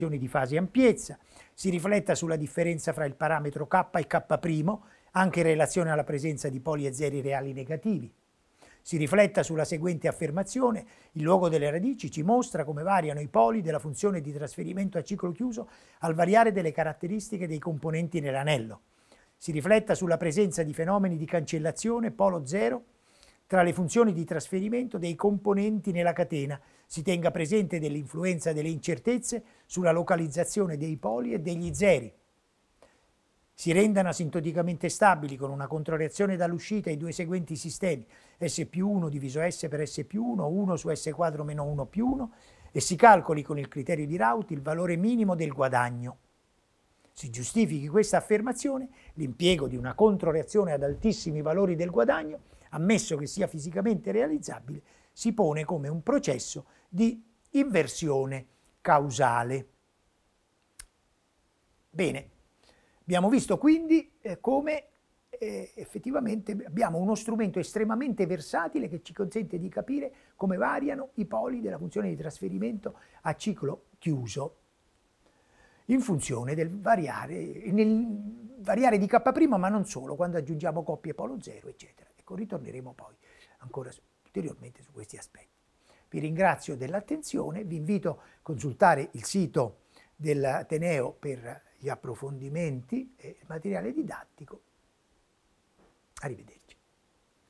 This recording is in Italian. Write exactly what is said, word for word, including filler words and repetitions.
di fase e ampiezza, si rifletta sulla differenza fra il parametro K e K', anche in relazione alla presenza di poli e zeri reali negativi. Si rifletta sulla seguente affermazione: il luogo delle radici ci mostra come variano i poli della funzione di trasferimento a ciclo chiuso al variare delle caratteristiche dei componenti nell'anello. Si rifletta sulla presenza di fenomeni di cancellazione polo zero tra le funzioni di trasferimento dei componenti nella catena. Si tenga presente dell'influenza delle incertezze sulla localizzazione dei poli e degli zeri. Si rendano asintoticamente stabili con una controreazione dall'uscita i due seguenti sistemi, S più uno diviso S per S più uno, uno su S quadro meno uno più uno, e si calcoli con il criterio di Raut il valore minimo del guadagno. Si giustifichi questa affermazione l'impiego di una controreazione ad altissimi valori del guadagno, ammesso che sia fisicamente realizzabile, si pone come un processo di inversione causale. Bene, abbiamo visto quindi eh, come eh, effettivamente abbiamo uno strumento estremamente versatile che ci consente di capire come variano i poli della funzione di trasferimento a ciclo chiuso in funzione del variare, nel variare di K', ma non solo, quando aggiungiamo coppie polo zero, eccetera. Ecco, ritorneremo poi ancora ulteriormente su questi aspetti. Vi ringrazio dell'attenzione, vi invito a consultare il sito dell'Ateneo per gli approfondimenti e il materiale didattico. Arrivederci.